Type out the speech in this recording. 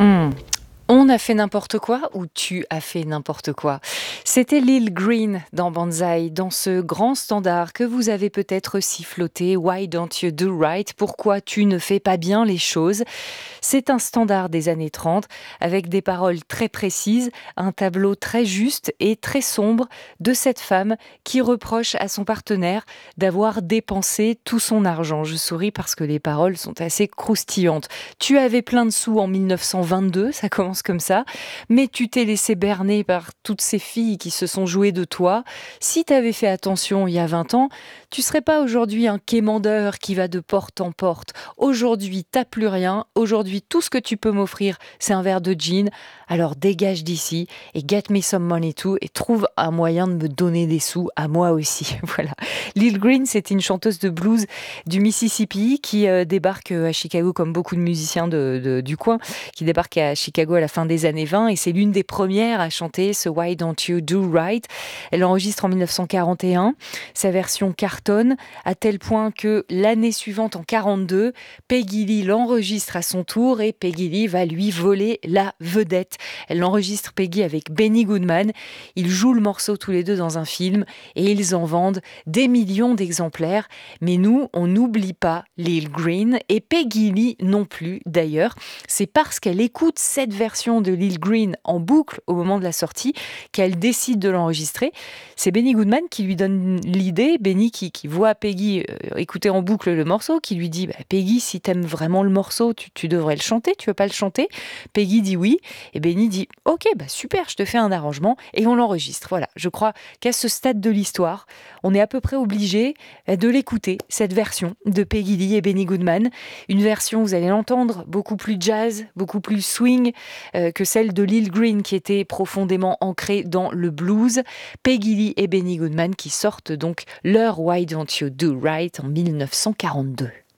Mmh. On a fait n'importe quoi ou tu as fait n'importe quoi? C'était Lil Green dans Banzai, dans ce grand standard que vous avez peut-être siffloté. Why don't you do right? Pourquoi tu ne fais pas bien les choses? C'est un standard des années 30 avec des paroles très précises, un tableau très juste et très sombre de cette femme qui reproche à son partenaire d'avoir dépensé tout son argent. Je souris parce que les paroles sont assez croustillantes. Tu avais plein de sous en 1922, ça commence comme ça, mais tu t'es laissé berner par toutes ces filles qui se sont jouées de toi. Si tu avais fait attention il y a 20 ans, tu serais pas aujourd'hui un quémandeur qui va de porte en porte. Aujourd'hui, t'as plus rien. Aujourd'hui, tout ce que tu peux m'offrir, c'est un verre de gin. Alors dégage d'ici et get me some money too et trouve un moyen de me donner des sous à moi aussi. Voilà. Lil Green, c'était une chanteuse de blues du Mississippi qui débarque à Chicago comme beaucoup de musiciens du coin, qui débarquent à Chicago à la fin des années 20 et c'est l'une des premières à chanter ce Why Don't You Do Right. Elle enregistre en 1941. Sa version cartonne à tel point que l'année suivante, en 42, Peggy Lee l'enregistre à son tour et Peggy Lee va lui voler la vedette. Elle enregistre Peggy avec Benny Goodman. Ils jouent le morceau tous les deux dans un film et ils en vendent des millions d'exemplaires. Mais nous, on n'oublie pas Lil Green et Peggy Lee non plus d'ailleurs. C'est parce qu'elle écoute cette version de Lil Green en boucle au moment de la sortie qu'elle décide de l'enregistrer. C'est Benny Goodman qui lui donne l'idée. Benny qui voit Peggy écouter en boucle le morceau, qui lui dit Peggy, si t'aimes vraiment le morceau, tu devrais le chanter, tu veux pas le chanter? Peggy dit oui, et Benny dit ok, super, je te fais un arrangement, et on l'enregistre. Voilà, je crois qu'à ce stade de l'histoire, on est à peu près obligé de l'écouter, cette version de Peggy Lee et Benny Goodman. Une version, vous allez l'entendre, beaucoup plus jazz, beaucoup plus swing que celle de Lil Green qui était profondément ancrée dans le blues. Peggy Lee et Benny Goodman qui sortent donc leur Why Don't You Do Right en 1942.